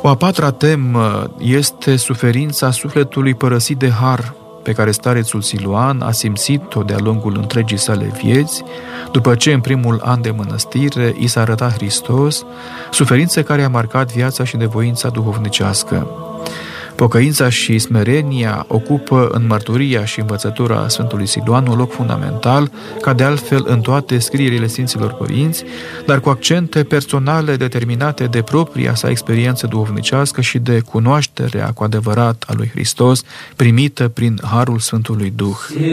O a patra temă este suferința sufletului părăsit de har, pe care starețul Siluan a simțit-o de-a lungul întregii sale vieți, după ce în primul an de mănăstire i s-a arătat Hristos, suferință care a marcat viața și nevoința duhovnicească. Pocăința și smerenia ocupă în mărturia și învățătura Sfântului Siluan un loc fundamental, ca de altfel în toate scrierile Sfinților Părinți, dar cu accente personale determinate de propria sa experiență duhovnicească și de cunoașterea cu adevărat a lui Hristos, primită prin harul Sfântului Duh.